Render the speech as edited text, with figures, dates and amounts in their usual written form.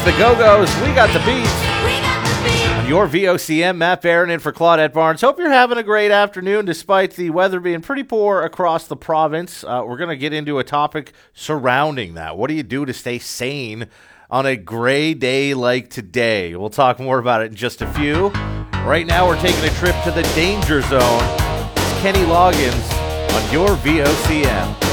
the Go-Go's. We got the beat. On your VOCM, Matt Barron in for Claudette Barnes. Hope you're having a great afternoon despite the weather being pretty poor across the province. We're going to get into a topic surrounding that. What do you do to stay sane on a gray day like today? We'll talk more about it in just a few. Right now, we're taking a trip to the danger zone. It's Kenny Loggins on your VOCM.